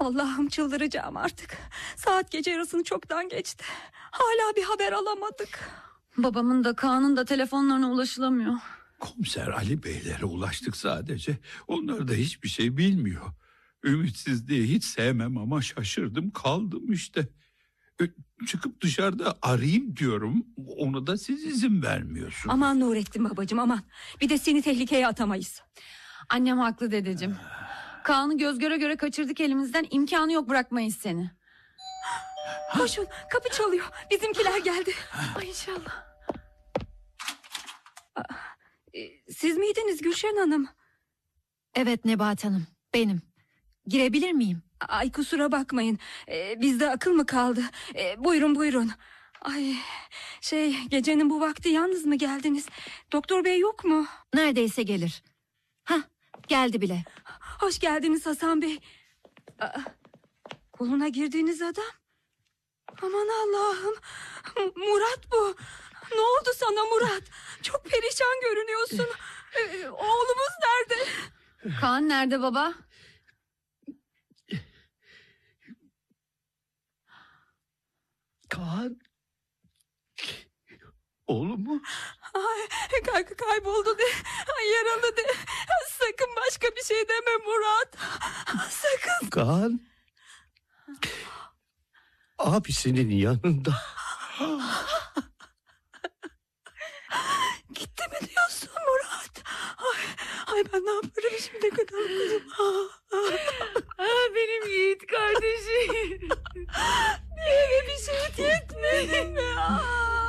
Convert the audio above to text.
Allah'ım, çıldıracağım artık. Saat gece yarısını çoktan geçti. Hala bir haber alamadık. Babamın da Kaan'ın da telefonlarına ulaşılamıyor. Komiser Ali Beylere ulaştık sadece. Onlar da hiçbir şey bilmiyor. Ümitsizliği hiç sevmem ama şaşırdım kaldım işte. Çıkıp dışarıda arayayım diyorum. Ona da siz izin vermiyorsunuz. Aman Nurettin babacığım, aman. Bir de seni tehlikeye atamayız. Annem haklı dedeciğim. Kaan'ı göz göre göre kaçırdık elimizden, imkanı yok bırakmayız seni. Koşun, kapı çalıyor. Bizimkiler geldi. Ay inşallah. Siz miydiniz Gülşen Hanım? Evet Nebahat Hanım, benim. Girebilir miyim? Ay kusura bakmayın. Bizde akıl mı kaldı? Buyurun buyurun. Ay gecenin bu vakti yalnız mı geldiniz? Doktor bey yok mu? Neredeyse gelir. Hah, geldi bile. Hoş geldiniz Hasan bey. Koluna girdiğiniz adam. Aman Allah'ım. Murat bu. Ne oldu sana Murat? Çok perişan görünüyorsun. Oğlumuz nerede? Kaan nerede baba? Kaan. Oğlum mu? Ay, kayboldu de. Ay, yaralı de. Sakın başka bir şey deme Murat. Sakın. Kaan. Abisinin yanında. Gitti mi diyorsun Murat? Ay ben ne yaparım şimdi kadın kızım?